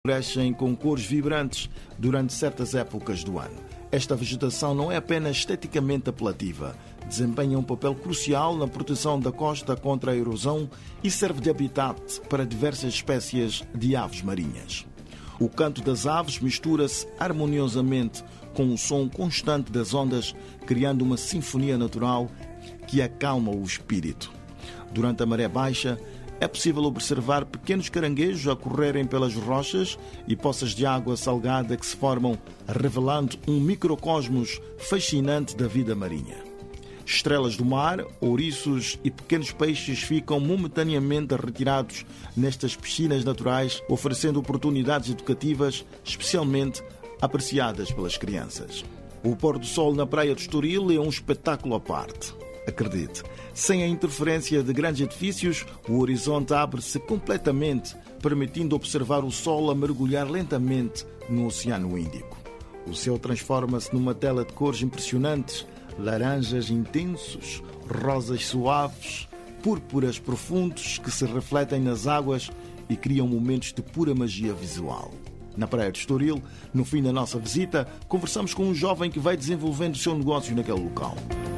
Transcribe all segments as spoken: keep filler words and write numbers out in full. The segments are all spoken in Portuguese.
crescem com cores vibrantes durante certas épocas do ano. Esta vegetação não é apenas esteticamente apelativa, desempenha um papel crucial na proteção da costa contra a erosão e serve de habitat para diversas espécies de aves marinhas. O canto das aves mistura-se harmoniosamente com o som constante das ondas, criando uma sinfonia natural que acalma o espírito. Durante a maré baixa, é possível observar pequenos caranguejos a correrem pelas rochas e poças de água salgada que se formam, revelando um microcosmos fascinante da vida marinha. Estrelas do mar, ouriços e pequenos peixes ficam momentaneamente retirados nestas piscinas naturais, oferecendo oportunidades educativas especialmente apreciadas pelas crianças. O pôr do sol na praia de Estoril é um espetáculo à parte. Acredite, sem a interferência de grandes edifícios, o horizonte abre-se completamente, permitindo observar o sol a mergulhar lentamente no Oceano Índico. O céu transforma-se numa tela de cores impressionantes, laranjas intensos, rosas suaves, púrpuras profundos que se refletem nas águas e criam momentos de pura magia visual. Na praia de Estoril, no fim da nossa visita, conversamos com um jovem que vai desenvolvendo o seu negócio naquele local.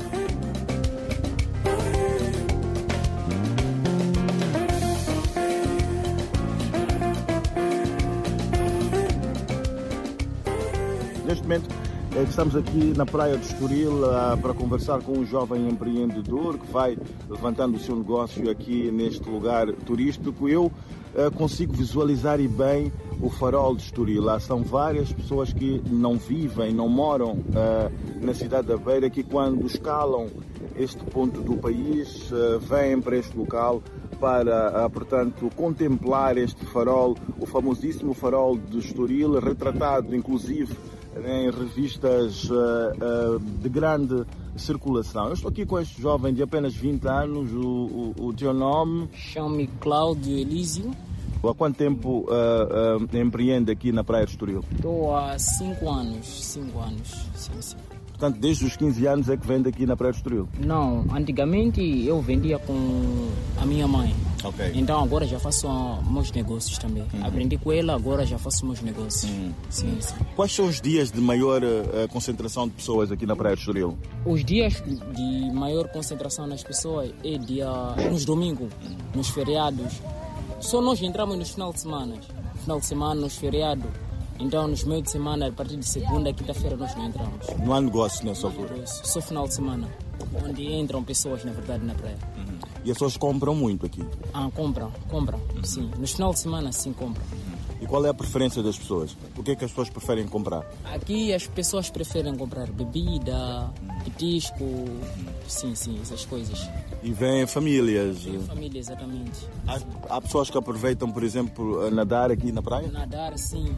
Neste momento, estamos aqui na praia de Estoril para conversar com um jovem empreendedor que vai levantando o seu negócio aqui neste lugar turístico. Eu consigo visualizar e bem o farol de Estoril. Lá são várias pessoas que não vivem, não moram uh, na cidade da Beira, que quando escalam este ponto do país uh, vêm para este local para, uh, portanto, contemplar este farol, o famosíssimo farol de Estoril, retratado inclusive em revistas uh, uh, de grande circulação. Eu estou aqui com este jovem de apenas vinte anos, o, o, o teu nome? Chamo-me Cláudio Elísio. Há quanto tempo uh, uh, empreende aqui na praia de Estoril? Estou há cinco anos, cinco anos, sim, sim. Portanto, desde os quinze anos é que vende aqui na praia de Estoril? Não, antigamente eu vendia com a minha mãe. Okay. Então agora já faço uh, meus negócios também. Uhum. Aprendi com ela, agora já faço meus negócios. Uhum. Sim, sim. Quais são os dias de maior uh, concentração de pessoas aqui na praia de Estoril? Os dias de maior concentração das pessoas é dia nos domingos, uhum. nos feriados. Só nós entramos nos final de semana. Final de semana, nos feriados. Então, nos meios de semana, a partir de segunda, quinta-feira, nós não entramos. Não há negócio nessa altura? Só final de semana, onde entram pessoas, na verdade, na praia. Uhum. E as pessoas compram muito aqui? Ah, compram, compram, uhum. sim. Nos final de semana, sim, compram. E qual é a preferência das pessoas? O que é que as pessoas preferem comprar? Aqui as pessoas preferem comprar bebida, petisco, sim, sim, essas coisas. E vêm famílias? Vêm famílias, exatamente. Há, há pessoas que aproveitam, por exemplo, a nadar aqui na praia? Nadar, sim.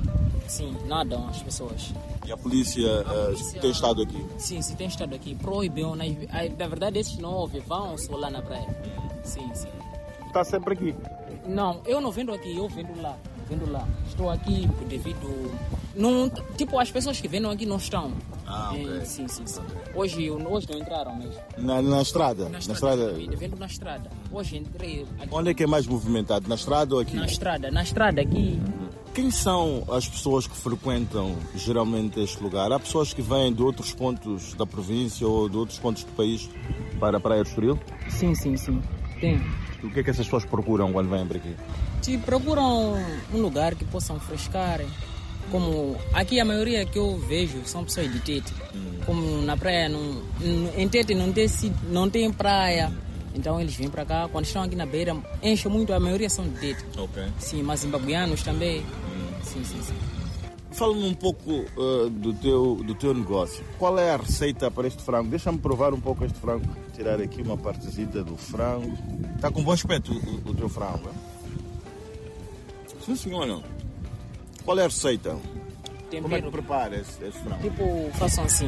Sim, nadam as pessoas. E a polícia, a polícia uh, tem estado aqui? Sim, sim, tem estado aqui. Proibiam, na, na verdade, esses não ouvem, vão só lá na praia. Sim, sim. Está sempre aqui? Não, eu não vendo aqui, eu vendo lá. Vendo lá. Estou aqui devido... Não, tipo, as pessoas que vendem aqui não estão. Ah, ok. É, sim, sim, sim. Hoje, hoje não entraram mesmo. Na, na estrada? Na estrada. Na estrada. Vendo na estrada. Hoje entrei aqui. Onde é que é mais movimentado? Na estrada ou aqui? Na estrada. Na estrada aqui. Quem são as pessoas que frequentam geralmente este lugar? Há pessoas que vêm de outros pontos da província ou de outros pontos do país para a Praia de Estoril? Sim, sim, sim. Tem. O que é que essas pessoas procuram quando vêm para aqui? Se procuram um lugar que possam frescar. Como aqui a maioria que eu vejo são pessoas de Tete. Hum. Como na praia, não, em Tete não tem, não tem praia. Então eles vêm para cá, quando estão aqui na beira, enchem muito, a maioria são de Tete. Okay. Sim, mas zimbabuianos também. Hum. Sim, sim, sim. Fala-me um pouco uh, do, teu, do teu negócio. Qual é a receita para este frango? Deixa-me provar um pouco este frango. Tirar aqui uma partezita do frango. Está com bom aspecto o, o teu frango, é? Sim, senhora. Qual é a receita? Tempero. Como é que prepara esse, esse frango? Tipo, façam assim.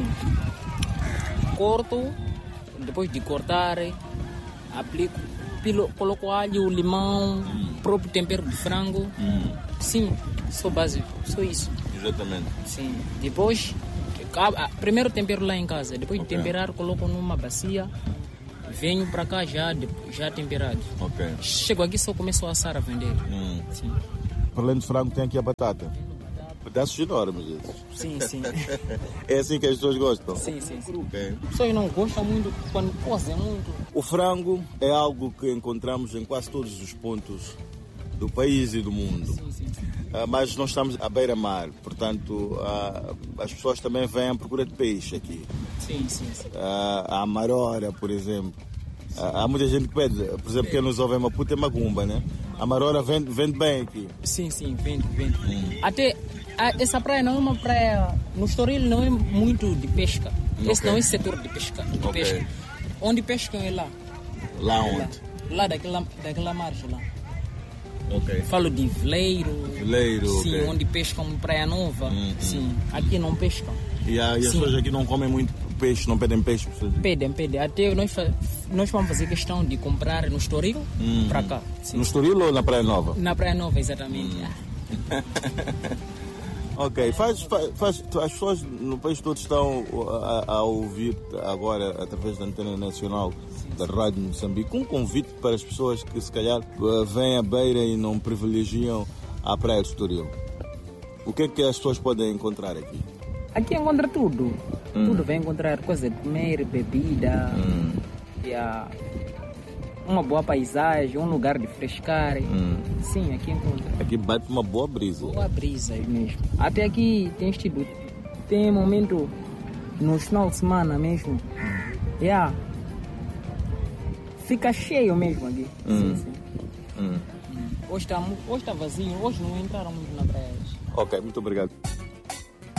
Corto, depois de cortar, aplico, pilo, coloco alho, limão, hum. próprio tempero de frango. Hum. Sim, só básico, só isso. Exatamente. Sim. Depois, primeiro tempero lá em casa. Depois okay. de temperar, coloco numa bacia. Venho para cá já, já temperado. Okay. Chego aqui só começo a assar a vender. Hum. Sim. para além do frango tem aqui a batata. Pedaços enormes. Sim, sim. É assim que as pessoas gostam? Sim, sim, sim. Okay. As pessoas não gostam muito quando cozinham muito. O frango é algo que encontramos em quase todos os pontos do país e do mundo. Sim, sim. Uh, mas nós estamos à beira-mar, portanto uh, as pessoas também vêm à procura de peixe aqui. Sim, sim, sim. Uh, a amarora, por exemplo. Uh, há muita gente que pede, por exemplo, quem nos ouve em Maputo é Magumba, né? A amarora vende, vende bem aqui. Sim, sim, vende, vende. Hum. Até a, essa praia não é uma praia, no Estoril não é muito de pesca. Okay. Esse não é setor de pesca. De okay. pesca. Onde pescam é lá. Lá é onde? Lá, lá daquela, daquela margem lá. Okay. Falo de Veleiro. Veleiro, sim, okay. Onde pescam Praia Nova. Hum, sim, hum. Aqui não pescam. E, a, e as pessoas aqui não comem muito peixe, não pedem peixe? Pedem, pedem. Até nós, nós vamos fazer questão de comprar no Estoril hum. para cá. Sim. No Estoril ou na Praia Nova? Na Praia Nova, exatamente. Hum. Ok, faz, faz, faz, as pessoas no país todo estão a, a ouvir agora através da antena nacional sim, da Rádio Moçambique um convite para as pessoas que se calhar vêm à beira e não privilegiam a Praia do Estoril. O que é que as pessoas podem encontrar aqui? Aqui encontra tudo. Hum. Tudo vai encontrar coisa de comer, bebida, hum. e a, uma boa paisagem, um lugar de frescar. Hum. Sim, aqui encontra. Aqui bate uma boa brisa. Boa brisa mesmo. Até aqui tem tido, tem momento no final de semana mesmo. Hum. Yeah. Fica cheio mesmo aqui. Hum. Sim, sim. Hum. Hoje está hoje tá vazio, hoje não entraram muito na praia. Ok, muito obrigado.